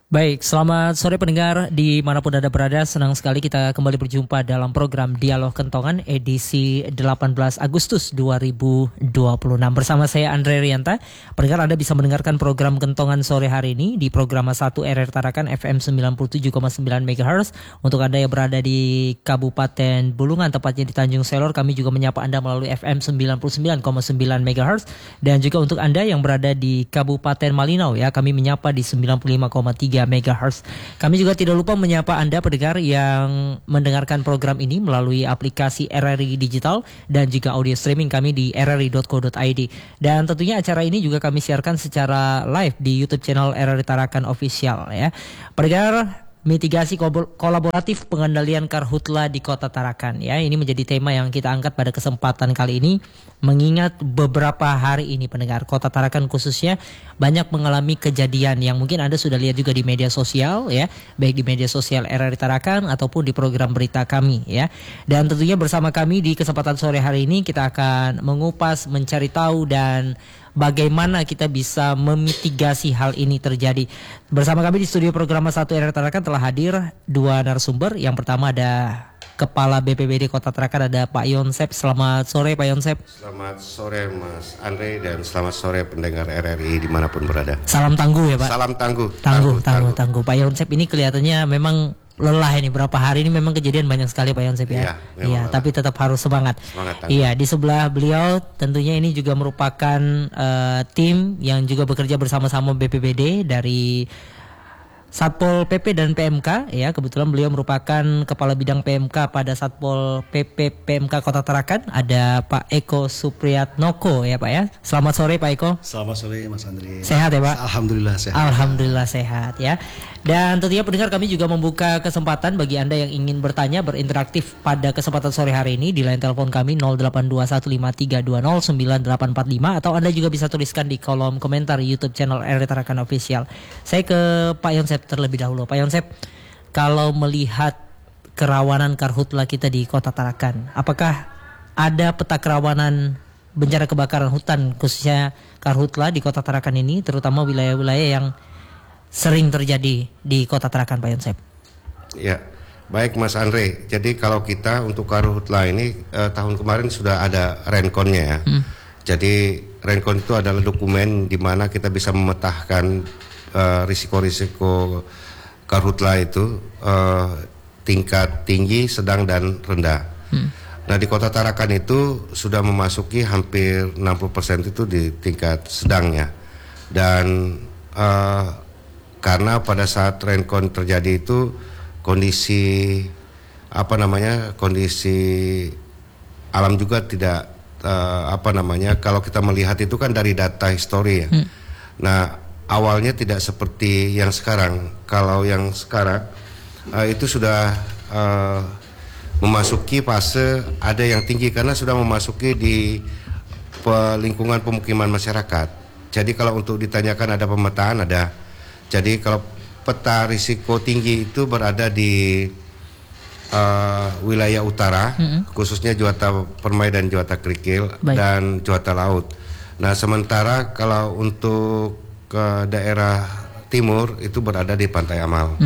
Baik, selamat sore pendengar dimanapun Anda berada. Senang sekali kita kembali berjumpa dalam program Dialog Kentongan edisi 18 Agustus 2026. Bersama saya Andre Rianta. Pendengar, Anda bisa mendengarkan program Kentongan sore hari ini di program 1 RR Tarakan FM 97,9 MHz. Untuk Anda yang berada di Kabupaten Bulungan, tepatnya di Tanjung Selor, kami juga menyapa Anda melalui FM 99,9 MHz. Dan juga untuk Anda yang berada di Kabupaten Malinau, ya, kami menyapa di 95,3 MHz. Kami juga tidak lupa menyapa Anda pendengar yang mendengarkan program ini melalui aplikasi RRI Digital dan juga audio streaming kami di rri.co.id. Dan tentunya acara ini juga kami siarkan secara live di YouTube channel RRI Tarakan Official, ya. Pendengar, mitigasi kolaboratif pengendalian karhutla di Kota Tarakan, ya. Ini menjadi tema yang kita angkat pada kesempatan kali ini, mengingat beberapa hari ini pendengar, Kota Tarakan khususnya banyak mengalami kejadian yang mungkin Anda sudah lihat juga di media sosial, ya, baik di media sosial RRI Tarakan ataupun di program berita kami, ya. Dan tentunya bersama kami di kesempatan sore hari ini kita akan mengupas, mencari tahu dan bagaimana kita bisa memitigasi hal ini terjadi. Bersama kami di studio program 1 RRI Tarakan telah hadir dua narasumber. Yang pertama ada Kepala BPBD Kota Tarakan, ada Pak Yonsep. Selamat sore Pak Yonsep. Selamat sore Mas Andre dan selamat sore pendengar RRI dimanapun berada. Salam tangguh ya Pak. Salam tangguh. Tangguh. Pak Yonsep ini kelihatannya memang lelah ini, berapa hari ini memang kejadian banyak sekali Pak Yonsep, ya. Iya, tapi tetap harus semangat. Iya, di sebelah beliau tentunya ini juga merupakan tim yang juga bekerja bersama-sama BPBD dari Satpol PP dan PMK, ya. Kebetulan beliau merupakan kepala bidang PMK pada Satpol PP PMK Kota Tarakan. Ada Pak Eko Supriyatnoko, ya Pak, ya. Selamat sore Pak Eko. Selamat sore Mas Andri. Sehat ya Pak? Alhamdulillah sehat. Alhamdulillah sehat, ya. Dan tentunya pendengar, kami juga membuka kesempatan bagi Anda yang ingin bertanya, berinteraktif pada kesempatan sore hari ini di line telepon kami 082153209845, atau Anda juga bisa tuliskan di kolom komentar YouTube channel RRI Tarakan Official. Saya ke Pak Yonsep terlebih dahulu. Pak Yonsep, kalau melihat kerawanan karhutla kita di Kota Tarakan, apakah ada peta kerawanan bencana kebakaran hutan khususnya karhutla di Kota Tarakan ini, terutama wilayah-wilayah yang sering terjadi di Kota Tarakan, Pak Yonsep? Ya, baik Mas Andre. Jadi kalau kita untuk karhutla ini tahun kemarin sudah ada renkonnya, ya. Jadi renkon itu adalah dokumen di mana kita bisa memetakan risiko-risiko karhutla itu tingkat tinggi, sedang dan rendah. Nah, di Kota Tarakan itu sudah memasuki hampir 60% itu di tingkat sedangnya. Dan karena pada saat renkon terjadi itu kondisi kondisi alam juga tidak kalau kita melihat itu kan dari data histori, ya. Nah, awalnya tidak seperti yang sekarang. Kalau yang sekarang itu sudah memasuki fase ada yang tinggi karena sudah memasuki di lingkungan pemukiman masyarakat. Jadi kalau untuk ditanyakan ada pemetaan, ada. Jadi kalau peta risiko tinggi itu berada di wilayah utara, khususnya Juwata Permai dan Juwata Kerikil. Baik. Dan Juwata Laut. Nah, sementara kalau untuk ke daerah timur itu berada di Pantai Amal.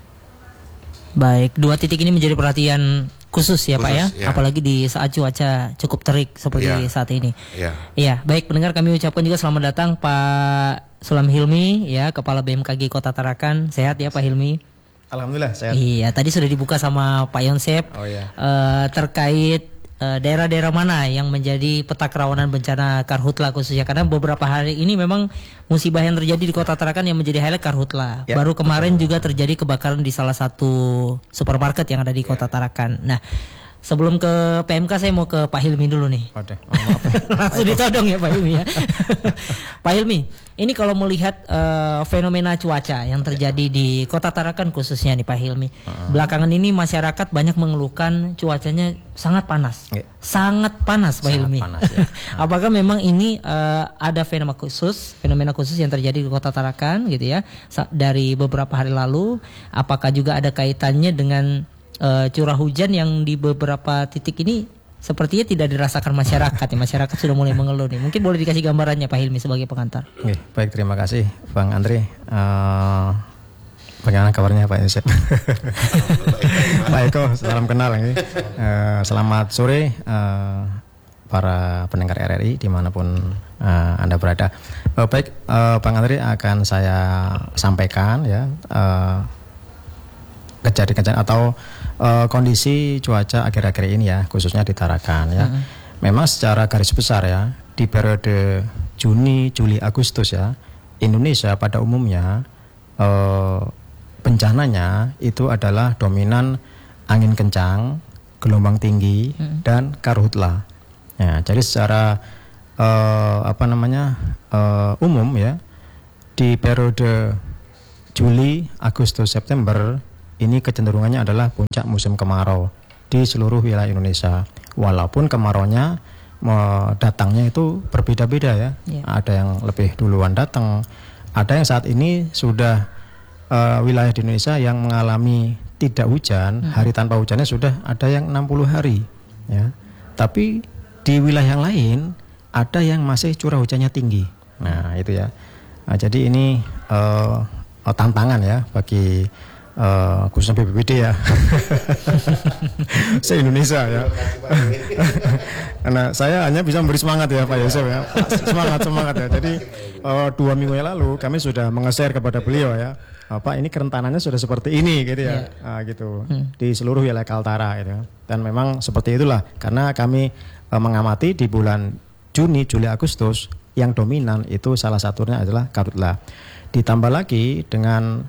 Baik, dua titik ini menjadi perhatian khusus ya Pak, ya, apalagi di saat cuaca cukup terik seperti saat ini. Iya, baik pendengar, kami ucapkan juga selamat datang Pak Sulam Hilmi, ya, Kepala BMKG Kota Tarakan. Sehat ya Pak Hilmi? Alhamdulillah sehat. Iya, tadi sudah dibuka sama Pak Yonsep terkait daerah-daerah mana yang menjadi peta kerawanan bencana karhutla khususnya, karena beberapa hari ini memang musibah yang terjadi di Kota Tarakan yang menjadi highlight karhutla. Baru kemarin juga terjadi kebakaran di salah satu supermarket yang ada di Kota Tarakan. Nah, sebelum ke PMK saya mau ke Pak Hilmi dulu nih. Langsung ditodong ya Pak Hilmi, ya. Pak Hilmi, ini kalau melihat fenomena cuaca yang terjadi di Kota Tarakan khususnya nih Pak Hilmi, belakangan ini masyarakat banyak mengeluhkan cuacanya sangat panas. Sangat panas Pak Hilmi. Apakah memang ini ada fenomena khusus yang terjadi di Kota Tarakan gitu, ya, dari beberapa hari lalu? Apakah juga ada kaitannya dengan curah hujan yang di beberapa titik ini sepertinya tidak dirasakan masyarakat, ya. Masyarakat sudah mulai mengeluh nih. Mungkin boleh dikasih gambarannya Pak Hilmi sebagai pengantar. Baik, terima kasih Bang Andre. Bagaimana kabarnya Pak Yosep? Pak Eko, salam kenal ini. Selamat sore para pendengar RRI dimanapun Anda berada. Baik, Bang Andre akan saya sampaikan ya kejadian atau kondisi cuaca akhir-akhir ini ya, khususnya di Tarakan ya. Memang secara garis besar ya, di periode Juni, Juli, Agustus ya, Indonesia pada umumnya bencananya itu adalah dominan angin kencang, gelombang tinggi, dan karhutla. Ya, jadi secara umum ya, di periode Juli, Agustus, September ini kecenderungannya adalah puncak musim kemarau di seluruh wilayah Indonesia. Walaupun kemaraunya datangnya itu berbeda-beda ya. Ada yang lebih duluan datang, ada yang saat ini sudah wilayah di Indonesia yang mengalami tidak hujan, hari tanpa hujannya sudah ada yang 60 hari ya. Tapi di wilayah yang lain ada yang masih curah hujannya tinggi. Nah, itu ya. Nah, jadi ini tantangan ya bagi khususnya BPBD ya. Se-Indonesia ya. Karena saya hanya bisa memberi semangat ya Pak Yosef ya. Semangat ya. Jadi 2 minggu yang lalu kami sudah menge-share kepada beliau ya. Pak, ini kerentanannya sudah seperti ini gitu ya. Gitu. Di seluruh wilayah Kaltara gitu. Dan memang seperti itulah karena kami mengamati di bulan Juni, Juli, Agustus yang dominan itu salah satunya adalah karhutla. Ditambah lagi dengan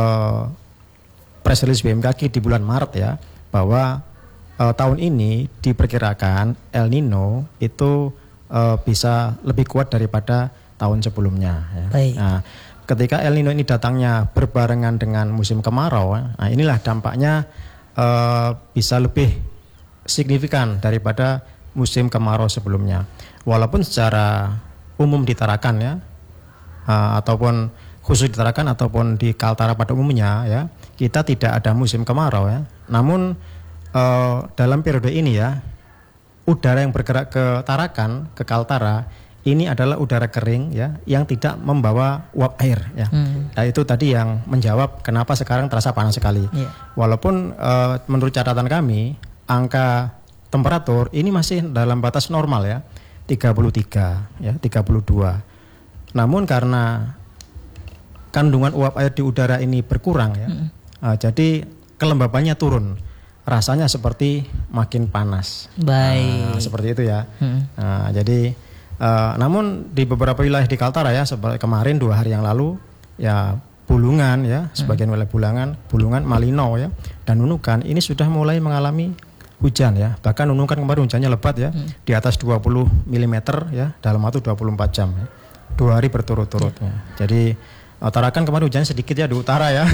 press release BMKG di bulan Maret ya, bahwa tahun ini diperkirakan El Nino itu bisa lebih kuat daripada tahun sebelumnya ya. Nah, ketika El Nino ini datangnya berbarengan dengan musim kemarau, nah inilah dampaknya bisa lebih signifikan daripada musim kemarau sebelumnya. Walaupun secara umum di Tarakan ya, ataupun khusus di Tarakan ataupun di Kaltara pada umumnya ya, kita tidak ada musim kemarau ya. Namun dalam periode ini ya, udara yang bergerak ke Tarakan, ke Kaltara ini adalah udara kering ya, yang tidak membawa uap air ya. Nah, itu tadi yang menjawab kenapa sekarang terasa panas sekali. Walaupun menurut catatan kami angka temperatur ini masih dalam batas normal ya, 33 ya, 32. Namun karena kandungan uap air di udara ini berkurang ya, jadi kelembabannya turun, rasanya seperti makin panas. Baik. Seperti itu ya. Jadi namun di beberapa wilayah di Kaltara ya, seperti kemarin 2 hari yang lalu ya, Bulungan ya, sebagian wilayah Bulungan, Malino ya, dan Nunukan ini sudah mulai mengalami hujan ya. Bahkan Nunukan kemarin hujannya lebat ya, di atas 20 mm ya, dalam waktu 24 jam ya. 2 hari berturut-turut ya. Jadi Tarakan kemarin hujannya sedikit ya di utara ya.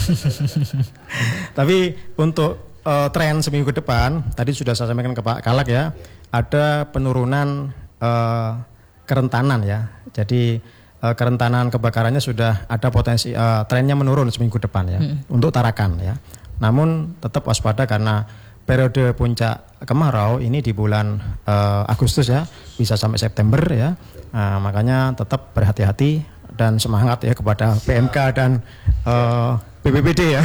Tapi untuk tren seminggu ke depan, tadi sudah saya sampaikan ke Pak Kalak ya, ada penurunan kerentanan ya. Jadi kerentanan kebakarannya sudah ada potensi trennya menurun seminggu depan ya, untuk Tarakan ya. Namun tetap waspada karena periode puncak kemarau ini di bulan Agustus ya, bisa sampai September ya. Makanya tetap berhati-hati dan semangat ya kepada PMK dan BPBD ya.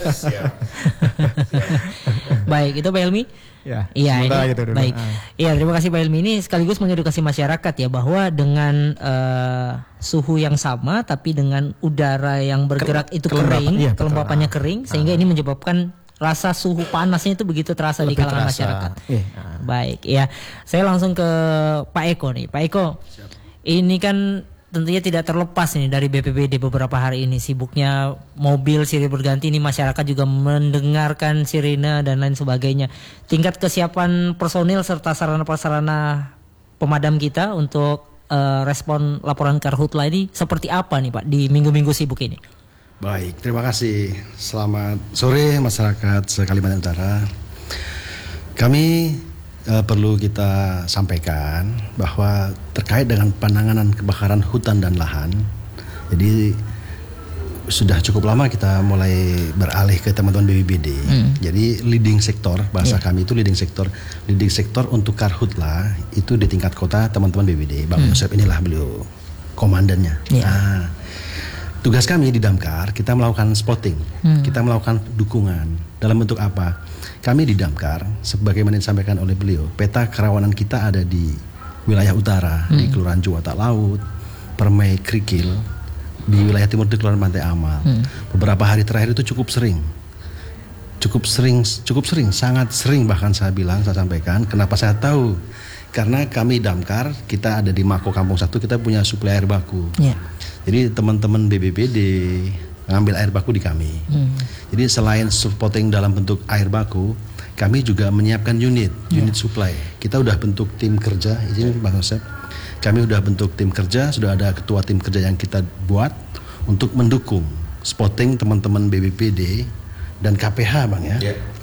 Baik, itu Pak Helmi. Ya, iya, ini gitu dulu. baik. Iya, terima kasih Pak Helmi. Ini sekaligus mengedukasi masyarakat ya, bahwa dengan suhu yang sama tapi dengan udara yang bergerak itu kering, iya, kelembapannya kering, sehingga ini menyebabkan rasa suhu panasnya itu begitu terasa di kalangan masyarakat. Baik, ya. Saya langsung ke Pak Eko nih. Pak Eko, ini kan tentunya tidak terlepas nih dari BPBD beberapa hari ini sibuknya mobil silih berganti, ini masyarakat juga mendengarkan sirine dan lain sebagainya. Tingkat kesiapan personil serta sarana-prasarana pemadam kita untuk respon laporan karhutla ini seperti apa nih Pak di minggu-minggu sibuk ini? Baik, terima kasih. Selamat sore masyarakat se-Kalimantan Utara. Kami perlu kita sampaikan bahwa terkait dengan penanganan kebakaran hutan dan lahan, jadi sudah cukup lama kita mulai beralih ke teman-teman BPBD. Jadi leading sektor, bahasa kami itu leading sektor untuk karhutla itu di tingkat kota teman-teman BPBD. Bang Yosep inilah beliau komandannya. Nah, tugas kami di Damkar, kita melakukan spotting, kita melakukan dukungan. Dalam bentuk apa? Kami di Damkar, sebagaimana disampaikan oleh beliau, peta kerawanan kita ada di wilayah utara, di Kelurahan Juwata Laut, Permai Krikil, di wilayah timur di Kelurahan Pantai Amal. Beberapa hari terakhir itu cukup sering, sangat sering bahkan saya sampaikan. Kenapa saya tahu? Karena kami Damkar, kita ada di Mako Kampung 1, kita punya suplai air baku. Jadi teman-teman BPBD ngambil air baku di kami. Jadi selain spotting dalam bentuk air baku, kami juga menyiapkan unit supply. Kita udah bentuk tim kerja, izin Bang Yosep. Kami udah bentuk tim kerja, sudah ada ketua tim kerja yang kita buat untuk mendukung spotting teman-teman BPBD dan KPH Bang ya.